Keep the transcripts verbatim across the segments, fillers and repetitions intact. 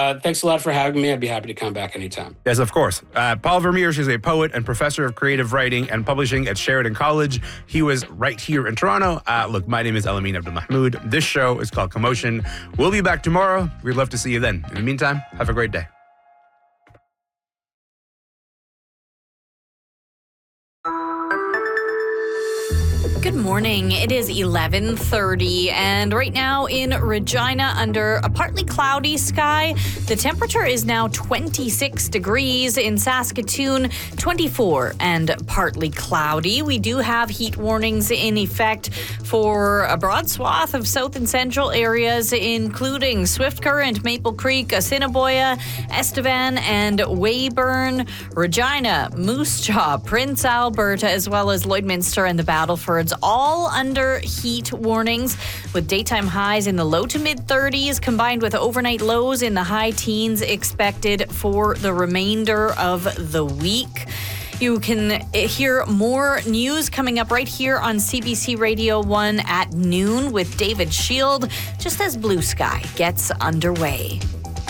Uh, thanks a lot for having me. I'd be happy to come back anytime. Yes, of course. Uh, Paul Vermeers is a poet and professor of creative writing and publishing at Sheridan College. He was right here in Toronto. Uh, look, my name is Elamin Abdelmahmoud. This show is called Commotion. We'll be back tomorrow. We'd love to see you then. In the meantime, have a great day. Good morning. It is eleven thirty, and right now in Regina, under a partly cloudy sky, the temperature is now twenty-six degrees. In Saskatoon, twenty-four and partly cloudy. We do have heat warnings in effect for a broad swath of south and central areas, including Swift Current, Maple Creek, Assiniboia, Estevan, and Weyburn, Regina, Moose Jaw, Prince Albert, as well as Lloydminster and the Battlefords, all under heat warnings, with daytime highs in the low to mid thirties combined with overnight lows in the high teens expected for the remainder of the week. You can hear more news coming up right here on C B C Radio one at noon with David Shield, just as Blue Sky gets underway.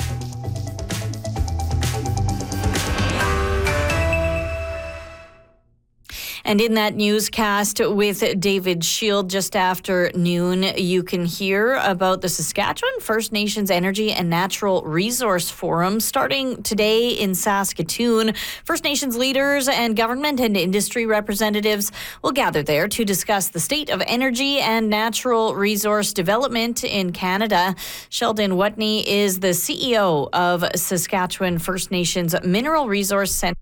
And in that newscast with David Shield just after noon, you can hear about the Saskatchewan First Nations Energy and Natural Resource Forum starting today in Saskatoon. First Nations leaders and government and industry representatives will gather there to discuss the state of energy and natural resource development in Canada. Sheldon Watney is the C E O of Saskatchewan First Nations Mineral Resource Centre.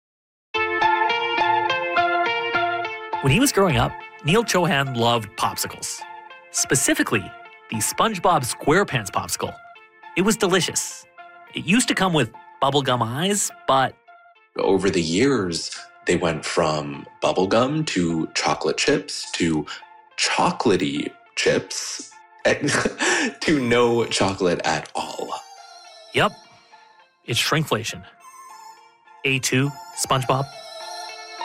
When he was growing up, Neil Chohan loved popsicles. Specifically, the SpongeBob SquarePants popsicle. It was delicious. It used to come with bubblegum eyes, but... Over the years, they went from bubblegum to chocolate chips to chocolatey chips to no chocolate at all. Yep, it's shrinkflation. A two, SpongeBob.